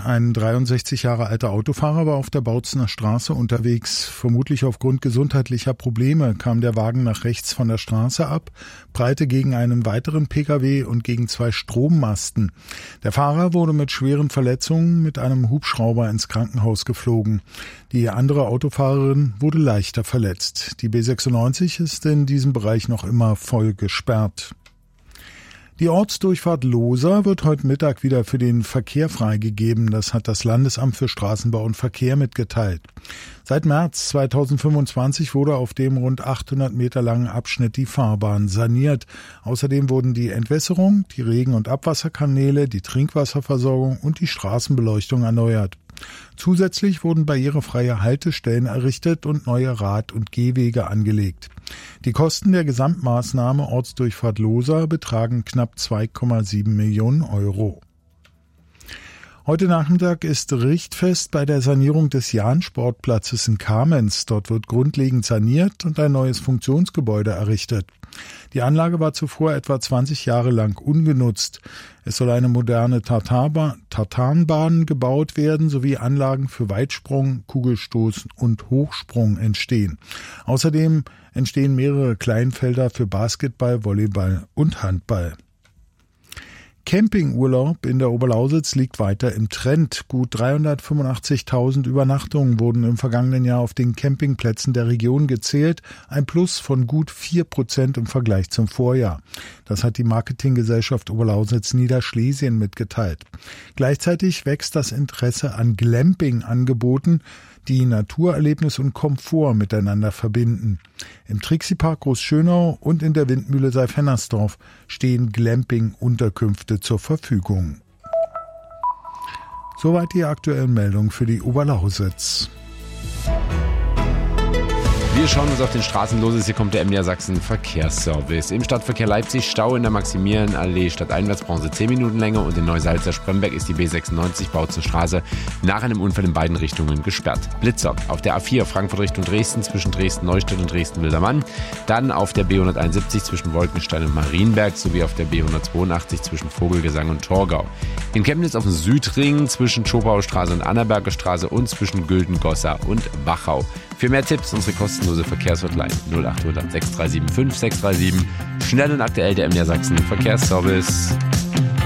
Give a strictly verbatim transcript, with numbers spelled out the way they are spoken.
Ein dreiundsechzig Jahre alter Autofahrer war auf der Bautzener Straße unterwegs. Vermutlich aufgrund gesundheitlicher Probleme kam der Wagen nach rechts von der Straße ab, prallte gegen einen weiteren Pkw und gegen zwei Strommasten. Der Fahrer wurde mit schweren Verletzungen mit einem Hubschrauber ins Krankenhaus geflogen. Die andere Autofahrerin wurde leichter verletzt. Die B sechsundneunzig ist in diesem Bereich noch immer voll gesperrt. Die Ortsdurchfahrt Lohser wird heute Mittag wieder für den Verkehr freigegeben. Das hat das Landesamt für Straßenbau und Verkehr mitgeteilt. Seit März zweitausendfünfundzwanzig wurde auf dem rund achthundert Meter langen Abschnitt die Fahrbahn saniert. Außerdem wurden die Entwässerung, die Regen- und Abwasserkanäle, die Trinkwasserversorgung und die Straßenbeleuchtung erneuert. Zusätzlich wurden barrierefreie Haltestellen errichtet und neue Rad- und Gehwege angelegt. Die Kosten der Gesamtmaßnahme Ortsdurchfahrt Lohser betragen knapp zwei Komma sieben Millionen Euro. Heute Nachmittag ist Richtfest bei der Sanierung des Jahn-Sportplatzes in Kamenz. Dort wird grundlegend saniert und ein neues Funktionsgebäude errichtet. Die Anlage war zuvor etwa zwanzig Jahre lang ungenutzt. Es soll eine moderne Tartarba- Tartanbahn gebaut werden sowie Anlagen für Weitsprung, Kugelstoß und Hochsprung entstehen. Außerdem entstehen mehrere Kleinfelder für Basketball, Volleyball und Handball. Campingurlaub in der Oberlausitz liegt weiter im Trend. Gut dreihundertfünfundachtzigtausend Übernachtungen wurden im vergangenen Jahr auf den Campingplätzen der Region gezählt, ein Plus von gut vier Prozent im Vergleich zum Vorjahr. Das hat die Marketinggesellschaft Oberlausitz Niederschlesien mitgeteilt. Gleichzeitig wächst das Interesse an Glamping-Angeboten, die Naturerlebnis und Komfort miteinander verbinden. Im Trixie-Park Großschönau und in der Windmühle Seif-Hennersdorf stehen Glamping-Unterkünfte zur Verfügung. Soweit die aktuellen Meldungen für die Oberlausitz. Wir schauen uns auf den Straßen los. Hier kommt der M D R Sachsen Verkehrsservice. Im Stadtverkehr Leipzig Stau in der Maximilianallee stadteinwärts brauchen Sie zehn Minuten länger und in Neusalza-Spremberg ist die B sechsundneunzig Bautzener Straße nach einem Unfall in beiden Richtungen gesperrt. Blitzer auf der A vier Frankfurt Richtung Dresden zwischen Dresden-Neustadt und Dresden-Wildermann. Dann auf der B hunderteinundsiebzig zwischen Wolkenstein und Marienberg sowie auf der B hundertzweiundachtzig zwischen Vogelgesang und Torgau. In Chemnitz auf dem Südring zwischen Schopauer Straße und Annaberger Straße und zwischen Güldengossa und Wachau. Für mehr Tipps unsere kostenlose Verkehrshotline null acht hundert sechs drei sieben fünf sechs drei sieben. Schnell und aktuell der M D R Sachsen Verkehrsservice.